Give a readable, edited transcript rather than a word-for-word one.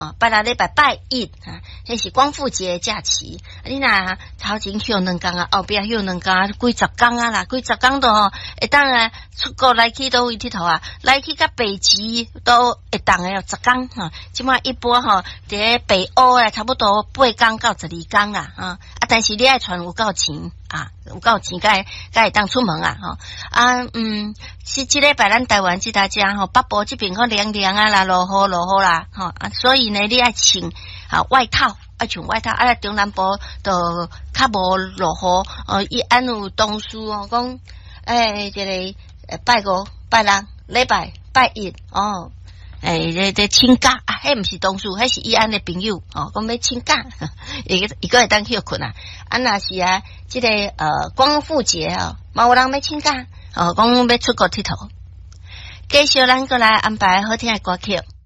拜六礼拜拜一啊，迄是光复节假期。你若头前休2天啊，后壁休2天，几十天啊啦，几十天都会当啊出国来去倒位佚佗啊，来去甲北极都会当诶10天哈。即摆一般伫北欧啊，差不多8天到12天啦啊。但是你爱穿有够钱啊，有够钱，才会当出门啊是即礼拜咱台湾即搭遮北部这边凉凉啊啦，落雨啦所以呢，你爱穿外套，爱穿外套。中南部就较无落雨伊安有同事讲，这个拜5、拜6、礼拜拜1这请假迄毋是同事，迄是伊安的朋友讲要请假，伊个会当休困啊。若是这个光复节嘛有人要请假讲要出国佚佗。继续咱过来安排好听的歌曲。